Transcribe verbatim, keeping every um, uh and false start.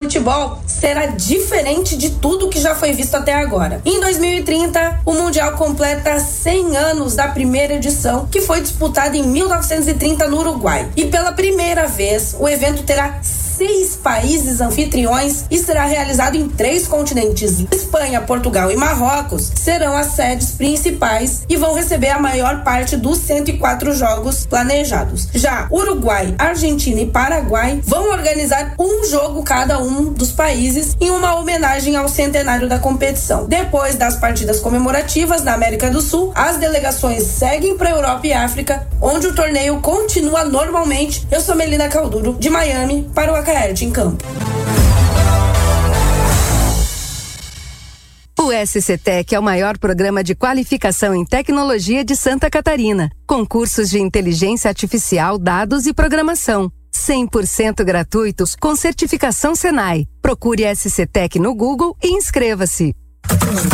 futebol será diferente de tudo que já foi visto até agora. Em dois mil e trinta, o Mundial completa cem anos da primeira edição, que foi disputada em mil novecentos e trinta no Uruguai. E pela primeira vez, o evento terá seis países anfitriões e será realizado em três continentes. Espanha, Portugal e Marrocos serão as sedes principais e vão receber a maior parte dos cento e quatro jogos planejados. Já Uruguai, Argentina e Paraguai vão organizar um jogo cada um dos países em uma homenagem ao centenário da competição. Depois das partidas comemorativas na América do Sul, as delegações seguem para a Europa e África, onde o torneio continua normalmente. Eu sou Melina Calduro, de Miami, para o Acaerte em Campo. O S C Tech é o maior programa de qualificação em tecnologia de Santa Catarina, com cursos de inteligência artificial, dados e programação. cem por cento gratuitos com certificação Senai. Procure S C Tech no Google e inscreva-se.